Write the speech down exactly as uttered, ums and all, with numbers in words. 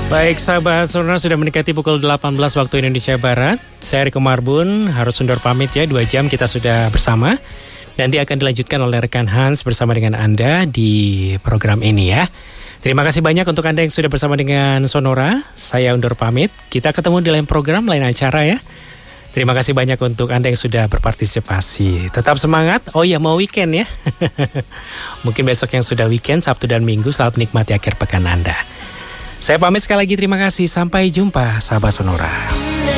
Baik, sahabat Sonora, sudah mendekati pukul delapan belas waktu Indonesia Barat. Saya Riko Marbun harus undur pamit ya, dua jam kita sudah bersama. Nanti akan dilanjutkan oleh rekan Hans bersama dengan Anda di program ini ya. Terima kasih banyak untuk Anda yang sudah bersama dengan Sonora. Saya undur pamit. Kita ketemu di lain program, lain acara ya. Terima kasih banyak untuk Anda yang sudah berpartisipasi. Tetap semangat. Oh ya, mau weekend ya. Mungkin besok yang sudah weekend, Sabtu dan Minggu. Selamat menikmati akhir pekan Anda. Saya pamit sekali lagi, terima kasih. Sampai jumpa, sahabat Sonora.